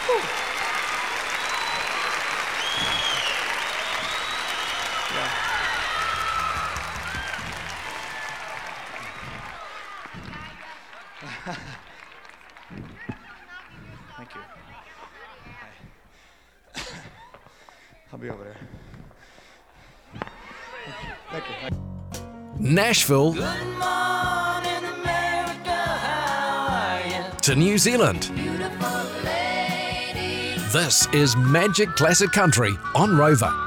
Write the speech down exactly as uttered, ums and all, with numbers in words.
Thank you. I'll be over there. Thank you. Thank you. Nashville Good morning, America, how are you? to New Zealand. Beautiful lady. This is Magic Classic Country on Rover.